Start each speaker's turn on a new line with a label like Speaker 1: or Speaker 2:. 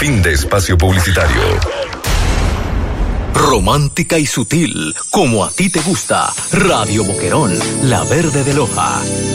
Speaker 1: Fin de espacio publicitario.
Speaker 2: Romántica y sutil, como a ti te gusta. Radio Boquerón, la verde de Loja.